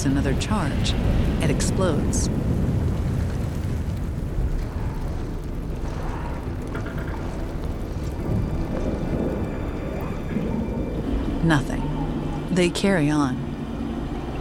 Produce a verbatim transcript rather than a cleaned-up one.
another charge, it explodes. Nothing. They carry on.